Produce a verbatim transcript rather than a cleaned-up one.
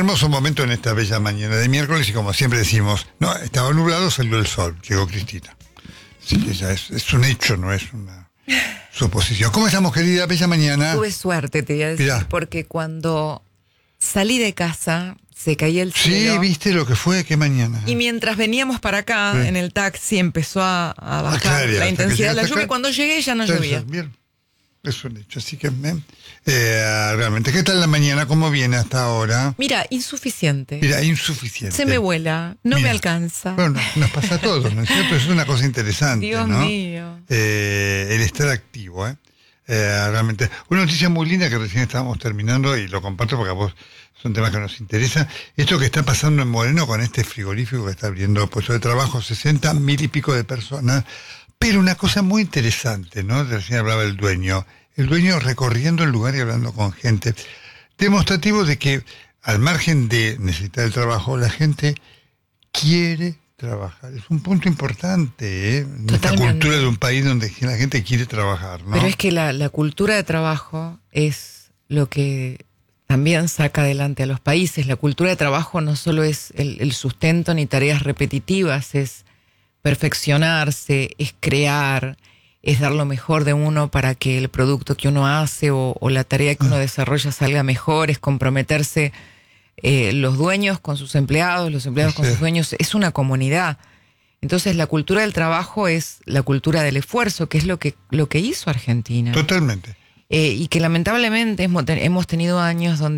hermoso momento en esta bella mañana de miércoles y como siempre decimos, no, estaba nublado, salió el sol, llegó Cristina. Así que ya es, es un hecho, no es una suposición. ¿Cómo estamos, querida? Bella mañana. Tuve suerte, te voy a decir, Mirá. porque cuando salí de casa se caía el cielo. Sí, ¿viste lo que fue? ¿Qué mañana? Y mientras veníamos para acá, Sí. en el taxi, empezó a, a bajar Ah, claro, la hasta intensidad que de la llegaste lluvia. acá. Cuando llegué ya no Entonces, llovía. bien, es un hecho. Así que, eh, eh, realmente, ¿qué tal la mañana? ¿Cómo viene hasta ahora? Mira, insuficiente. Mira, insuficiente. Se me vuela, no Mira. me alcanza. Bueno, nos pasa a todos, ¿no es cierto? Es una cosa interesante, Dios ¿no? mío. Eh, el estar activo, ¿eh? Eh, realmente. Una noticia muy linda que recién estábamos terminando y lo comparto porque a vos son temas que nos interesan. Esto que está pasando en Moreno con este frigorífico que está abriendo puestos de trabajo, sesenta mil y pico de personas. Pero una cosa muy interesante, ¿no? Recién hablaba el dueño. El dueño recorriendo el lugar y hablando con gente. Demostrativo de que, al margen de necesitar el trabajo, la gente quiere trabajar. Es un punto importante, ¿eh? En esta Totalmente. cultura de un país donde la gente quiere trabajar, ¿no? Pero es que la, la cultura de trabajo es lo que también saca adelante a los países. La cultura de trabajo no solo es el, el sustento ni tareas repetitivas, es perfeccionarse, es crear, es dar lo mejor de uno para que el producto que uno hace o, o la tarea que uno desarrolla salga mejor, es comprometerse eh, los dueños con sus empleados, los empleados con Sí. sus dueños, es una comunidad. Entonces la cultura del trabajo es la cultura del esfuerzo, que es lo que, lo que hizo Argentina. Totalmente. Eh, y que lamentablemente hemos, hemos tenido años donde